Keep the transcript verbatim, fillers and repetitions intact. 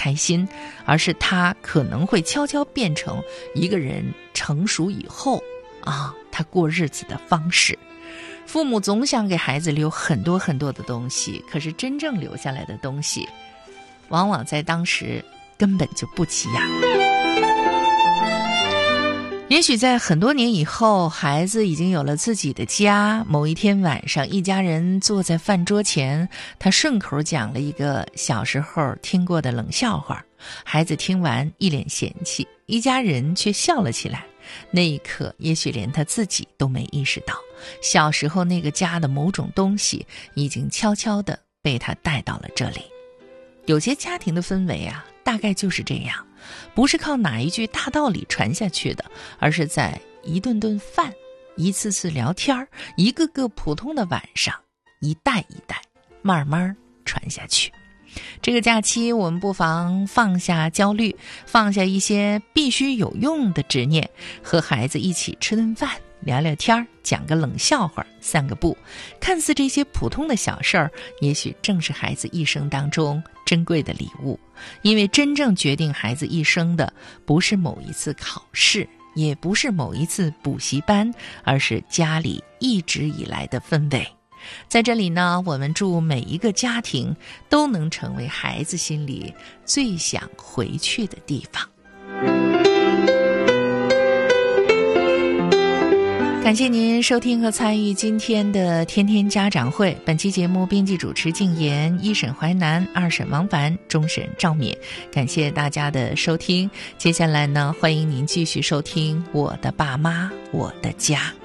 开心，而是他可能会悄悄变成一个人成熟以后啊，他过日子的方式。父母总想给孩子留很多很多的东西，可是真正留下来的东西往往在当时根本就不起眼。也许在很多年以后，孩子已经有了自己的家，某一天晚上，一家人坐在饭桌前，他顺口讲了一个小时候听过的冷笑话，孩子听完一脸嫌弃，一家人却笑了起来。那一刻，也许连他自己都没意识到，小时候那个家的某种东西已经悄悄地被他带到了这里。有些家庭的氛围啊，大概就是这样，不是靠哪一句大道理传下去的，而是在一顿顿饭，一次次聊天，一个个普通的晚上，一代一代慢慢传下去。这个假期，我们不妨放下焦虑，放下一些必须有用的执念，和孩子一起吃顿饭，聊聊天，讲个冷笑话，散个步。看似这些普通的小事儿，也许正是孩子一生当中珍贵的礼物。因为真正决定孩子一生的，不是某一次考试，也不是某一次补习班，而是家里一直以来的氛围。在这里呢，我们祝每一个家庭都能成为孩子心里最想回去的地方。感谢您收听和参与今天的天天家长会。本期节目编辑主持静言，一审淮南，二审王凡，终审赵敏。感谢大家的收听。接下来呢，欢迎您继续收听我的爸妈我的家。